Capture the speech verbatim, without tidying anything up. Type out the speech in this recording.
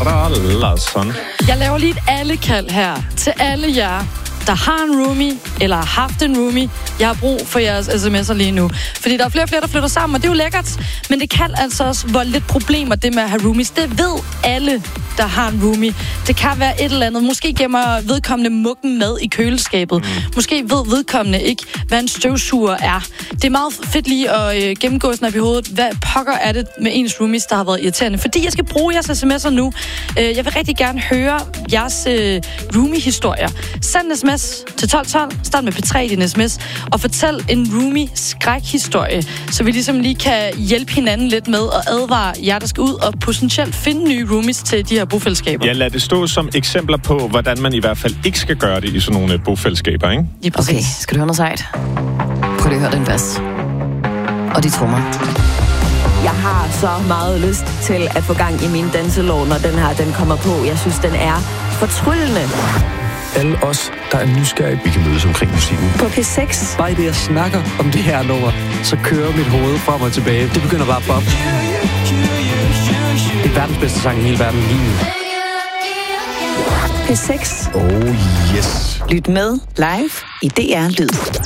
Larsson. Jeg laver lige et alle-kald her til alle jer, der har en roomie, eller har haft en roomie. Jeg har brug for jeres sms'er lige nu. Fordi der er flere og flere, der flytter sammen, og det er jo lækkert. Men det kan altså også volde lidt problemer, det med at have roomies. Det ved alle, der har en roomie. Det kan være et eller andet. Måske gemmer vedkommende muggen med i køleskabet. Mm. Måske ved vedkommende ikke, hvad en støvsuger er. Det er meget fedt lige at øh, gennemgå sådan i hovedet. Hvad pokker er det med ens roomies, der har været irriterende? Fordi jeg skal bruge jeres sms'er nu. Øh, jeg vil rigtig gerne høre jeres øh, roomie-historier. Send en sms til tolv tolv. Start med P tre i din sms. Og fortæl en roomie-skrækhistorie, så vi ligesom lige kan hjælpe hinanden lidt med at advare jer, der skal ud og potentielt finde nye roomies til de her bofællesskaber. Ja, lad det stå som eksempler på, hvordan man i hvert fald ikke skal gøre det i sådan nogle bofællesskaber, ikke? Ja, præcis. Okay, skal du høre noget sejt? Prøv lige at høre den bas. Og de trommer. Jeg har så meget lyst til at få gang i min danselov, når den her den kommer på. Jeg synes, den er fortryllende. Alle os, der er nysgerrige, vi kan mødes omkring musikken. På P seks. Bare i det, jeg snakker om det her nummer, så kører mit hoved frem og tilbage. Det begynder bare at boppe. Det er verdens bedste sang i hele verden lige nu. P seks. Oh yes. Lyt med live i D R Lyd.